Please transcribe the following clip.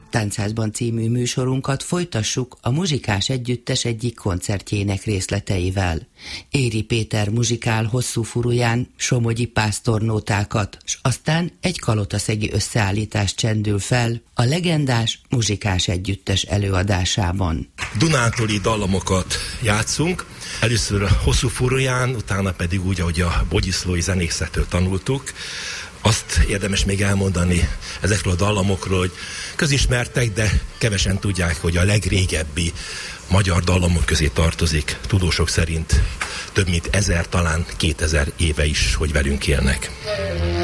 Táncházban című műsorunkat folytassuk a Muzsikás Együttes egyik koncertjének részleteivel. Éri Péter muzsikál Hosszú furuján somogyi pásztornótákat, s aztán egy kalotaszegi összeállítás csendül fel a legendás Muzsikás Együttes előadásában. Dunántúli dallamokat játszunk, először Hosszú furuján, utána pedig úgy, ahogy a bogyiszlói zenészettől tanultuk. Azt érdemes még elmondani ezekről a dallamokról, hogy közismertek, de kevesen tudják, hogy a legrégebbi magyar dallamok közé tartozik. Tudósok szerint több mint 1000, talán 2000 éve is, hogy velünk élnek.